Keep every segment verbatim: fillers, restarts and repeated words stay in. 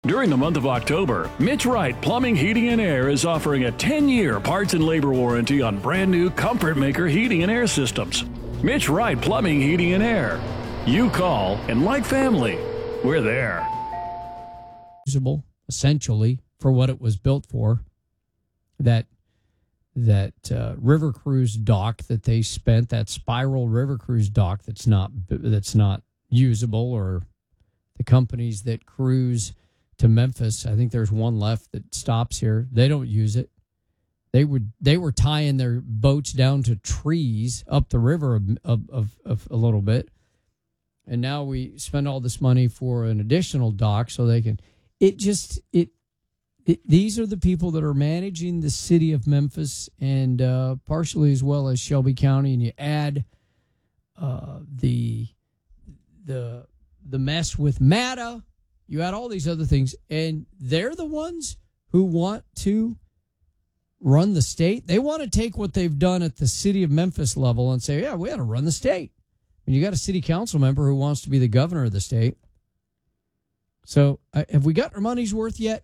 During the month of October, Mitch Wright Plumbing, Heating, and Air is offering a ten-year parts and labor warranty on brand new Comfort Maker heating and air systems. Mitch Wright Plumbing, Heating, and Air. You call, and like family, we're there. Usable, essentially, for what it was built for. That that uh, River Cruise dock that they spent, that spiral River Cruise dock that's not that's not usable, or the companies that cruise to Memphis, I think there's one left that stops here. They don't use it. They would they were tying their boats down to trees up the river of, of, of, of a little bit, and now we spend all this money for an additional dock so they can. It just it, it these are the people that are managing the city of Memphis, and uh, partially as well as Shelby County, and you add uh, the the the mess with MATA. You add all these other things, and they're the ones who want to run the state. They want to take what they've done at the city of Memphis level and say, yeah, we ought to run the state. And you got a city council member who wants to be the governor of the state. So uh, have we got our money's worth yet?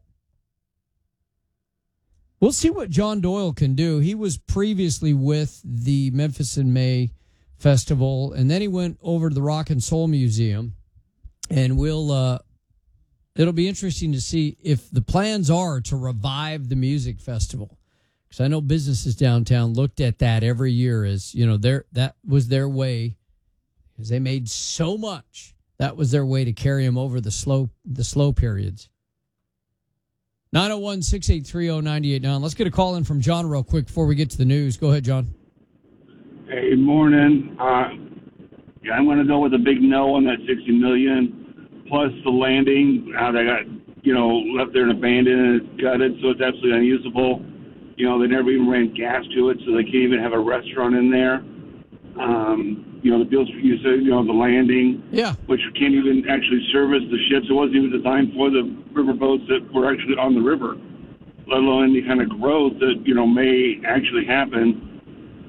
We'll see what John Doyle can do. He was previously with the Memphis in May Festival, and then he went over to the Rock and Soul Museum, and we'll... Uh, It'll be interesting to see if the plans are to revive the music festival, because I know businesses downtown looked at that every year as, you know, their that was their way, because they made so much. That was their way to carry them over the slow the slow periods. nine oh one, six eight three, oh nine eight nine. Let's get a call in from John real quick before we get to the news. Go ahead, John. Hey, morning. Uh, yeah, I'm going to go with a big no on that sixty million dollars. Plus the landing, how they got, you know, left there and abandoned and it's gutted, so it's absolutely unusable. You know, they never even ran gas to it, so they can't even have a restaurant in there. Um, you know, the bills, you said, you know, the landing, yeah, which can't even actually service the ships. It wasn't even designed for the river boats that were actually on the river, let alone any kind of growth that, you know, may actually happen.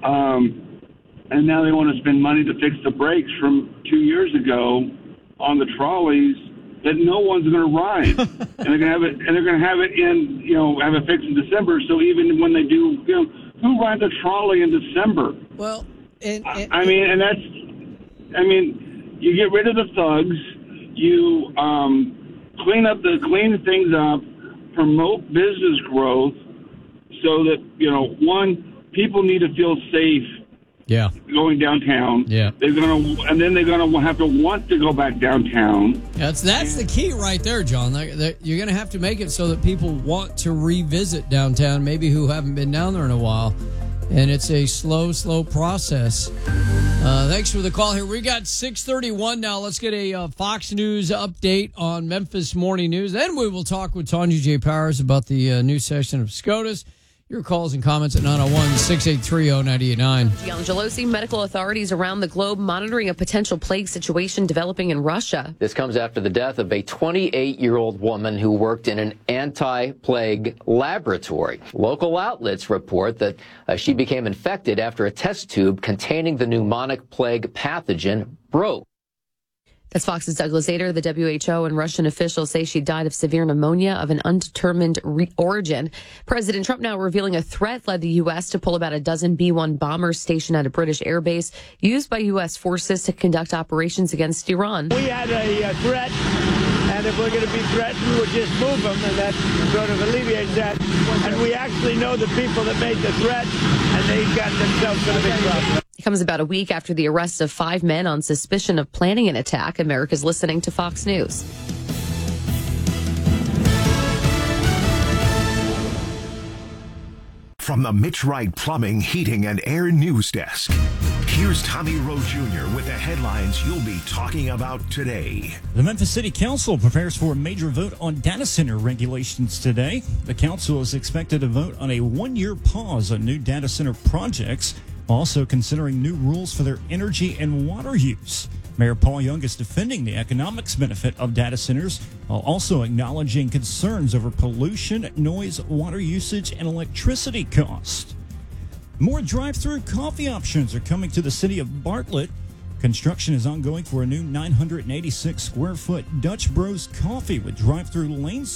Um, and now they want to spend money to fix the brakes from two years ago on the trolleys that no one's going to ride, and they're going to have it, and they're going to have it in, you know, have it fixed in December. So even when they do, you know, who rides a trolley in December? Well, and, and, I mean, and that's, I mean, you get rid of the thugs, you um, clean up the clean things up, promote business growth, so that, you know, one, people need to feel safe. Yeah, going downtown. Yeah, they're gonna, and then they're gonna have to want to go back downtown. That's that's the key right there, John. They're, they're, you're gonna have to make it so that people want to revisit downtown, maybe who haven't been down there in a while. And it's a slow, slow process. Uh, thanks for the call here. We got six thirty-one now. Let's get a uh, Fox News update on Memphis Morning News. Then we will talk with Tanya J. Powers about the uh, new session of SCOTUS. Your calls and comments at nine oh one, six eight three, oh nine eight nine. Angelosi, medical authorities around the globe monitoring a potential plague situation developing in Russia. This comes after the death of a twenty-eight-year-old woman who worked in an anti-plague laboratory. Local outlets report that uh, she became infected after a test tube containing the pneumonic plague pathogen broke. That's Fox's Douglas Ader. The W H O and Russian officials say she died of severe pneumonia of an undetermined re- origin. President Trump now revealing a threat led the U S to pull about a dozen B one bombers stationed at a British airbase used by U S forces to conduct operations against Iran. We had a uh, threat, and if we're going to be threatened, we'll just move them, and that sort of alleviates that. And we actually know the people that made the threat, and they got themselves in a big problem. It comes about a week after the arrest of five men on suspicion of planning an attack. America's listening to Fox News. From the Mitch Wright Plumbing, Heating, and Air News Desk, here's Tommy Rowe Junior with the headlines you'll be talking about today. The Memphis City Council prepares for a major vote on data center regulations today. The council is expected to vote on a one-year pause on new data center projects, also considering new rules for their energy and water use. Mayor Paul Young is defending the economics benefit of data centers while also acknowledging concerns over pollution, noise, water usage, and electricity costs. More drive-through coffee options are coming to the city of Bartlett. Construction is ongoing for a new nine hundred eighty-six square foot Dutch Bros Coffee with drive-through lanes